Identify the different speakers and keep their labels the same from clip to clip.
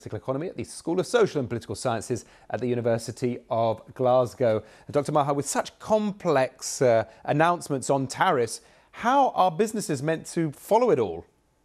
Speaker 1: Economy at the School of Social and Political Sciences at the University of Glasgow. Dr. Maha, with such complex announcements on tariffs, how are businesses meant to follow it all?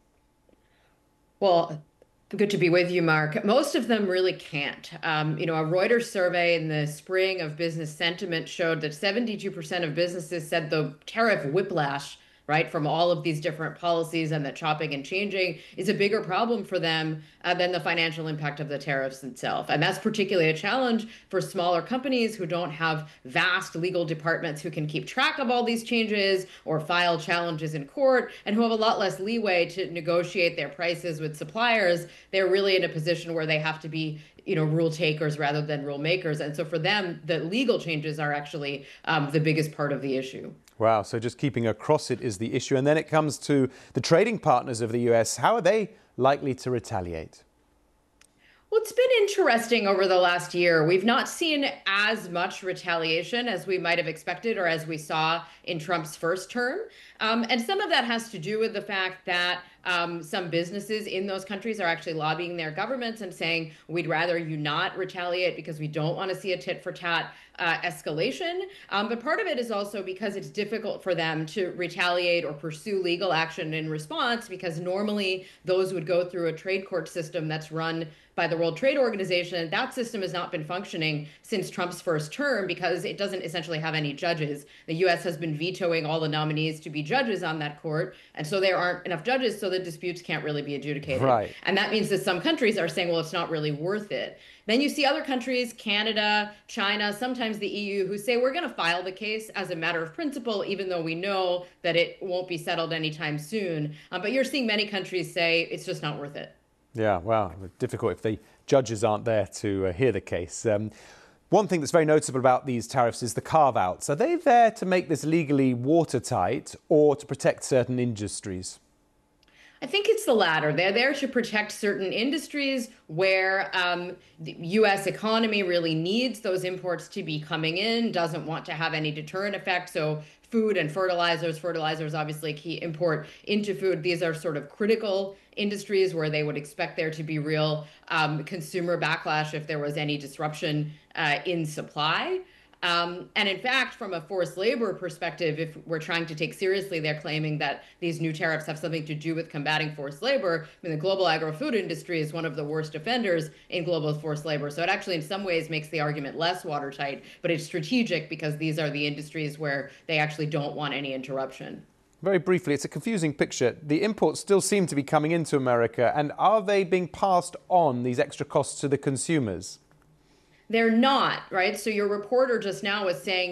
Speaker 2: Well, good to be with you, Mark. Most of them really can't. A Reuters survey in the spring of business sentiment showed that 72% of businesses said the tariff whiplash, right, from all of these different policies and the chopping and changing is a bigger problem for them than the financial impact of the tariffs itself. And that's particularly a challenge for smaller companies who don't have vast legal departments who can keep track of all these changes or file challenges in court and who have a lot less leeway to negotiate their prices with suppliers. They're really in a position where they have to be rule takers rather than rule makers. And so for them, the legal changes are actually the biggest part of the issue.
Speaker 1: Wow, so just keeping across it is the issue. And then it comes to the trading partners of the US. How are they likely to retaliate?
Speaker 2: Well, it's been interesting over the last year. We've not seen as much retaliation as we might have expected or as we saw in Trump's first term. And some of that has to do with the fact that some businesses in those countries are actually lobbying their governments and saying, we'd rather you not retaliate because we don't want to see a tit for tat escalation. But part of it is also because it's difficult for them to retaliate or pursue legal action in response, because normally those would go through a trade court system that's run by the World Trade Organization. That system has not been functioning since Trump's first term because it doesn't essentially have any judges. The US has been vetoing all the nominees to be judges on that court. And so there aren't enough judges, so the disputes can't really be adjudicated.
Speaker 1: Right.
Speaker 2: And that means that some countries are saying, well, it's not really worth it. Then you see other countries, Canada, China, sometimes the EU, who say we're going to file the case as a matter of principle, even though we know that it won't be settled anytime soon. But you're seeing many countries say it's just not worth it.
Speaker 1: Yeah, well, difficult if the judges aren't there to hear the case. One thing that's very noticeable about these tariffs is the carve-outs. Are they there to make this legally watertight or to protect certain industries?
Speaker 2: I think it's the latter. They're there to protect certain industries where the U.S. economy really needs those imports to be coming in, doesn't want to have any deterrent effect. So food and fertilizers, obviously a key import into food. These are sort of critical industries where they would expect there to be real consumer backlash if there was any disruption in supply. And in fact, from a forced labor perspective, if we're trying to take seriously their claiming that these new tariffs have something to do with combating forced labor, I mean, the global agri-food industry is one of the worst offenders in global forced labor. So it actually in some ways makes the argument less watertight, but it's strategic because these are the industries where they actually don't want any interruption.
Speaker 1: Very briefly, it's a confusing picture. The imports still seem to be coming into America, and are they being passed on, these extra costs, to the consumers?
Speaker 2: They're not, right? So your reporter just now was saying,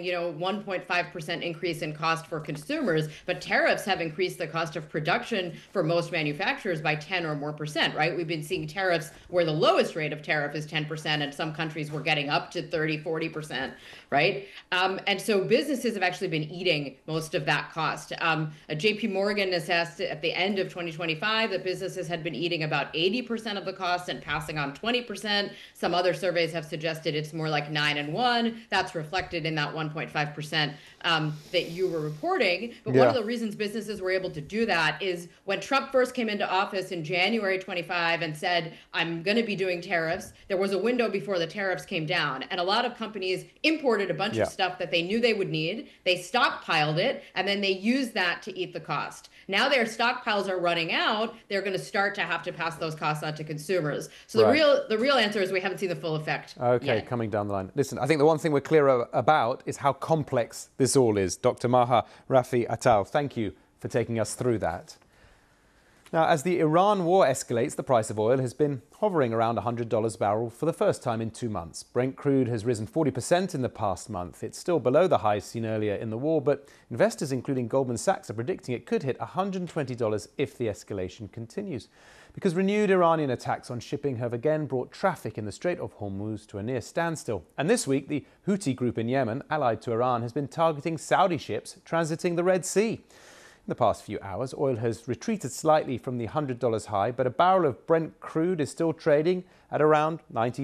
Speaker 2: 1.5% increase in cost for consumers, but tariffs have increased the cost of production for most manufacturers by 10 or more percent, right? We've been seeing tariffs where the lowest rate of tariff is 10%, and some countries were getting up to 30, 40%, right? And so businesses have actually been eating most of that cost. JP Morgan assessed at the end of 2025 that businesses had been eating about 80% of the cost and passing on 20%. Some other surveys have suggested it's more like 9 and 1. That's reflected in that 1.5% that you were reporting. But one of the reasons businesses were able to do that is when Trump first came into office in January 25 and said, I'm going to be doing tariffs, there was a window before the tariffs came down. And a lot of companies imported a bunch of stuff that they knew they would need. They stockpiled it, and then they used that to eat the cost. Now their stockpiles are running out. They're going to start to have to pass those costs on to consumers. So the real answer is we haven't seen the full effect.
Speaker 1: Okay, coming down the line. Listen, I think the one thing we're clear about is how complex this all is. Dr. Maha Rafi Atal, thank you for taking us through that. Now, as the Iran war escalates, the price of oil has been hovering around $100 a barrel for the first time in 2 months. Brent crude has risen 40% in the past month. It's still below the highs seen earlier in the war, but investors, including Goldman Sachs, are predicting it could hit $120 if the escalation continues. Because renewed Iranian attacks on shipping have again brought traffic in the Strait of Hormuz to a near standstill. And this week, the Houthi group in Yemen, allied to Iran, has been targeting Saudi ships transiting the Red Sea. In the past few hours, oil has retreated slightly from the $100 high, but a barrel of Brent crude is still trading at around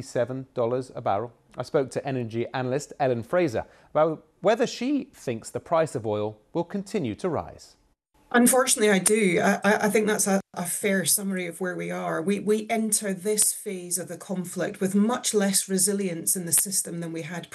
Speaker 1: $97 a barrel. I spoke to energy analyst Ellen Fraser about whether she thinks the price of oil will continue to rise.
Speaker 3: Unfortunately, I do. I think that's a fair summary of where we are. We enter this phase of the conflict with much less resilience in the system than we had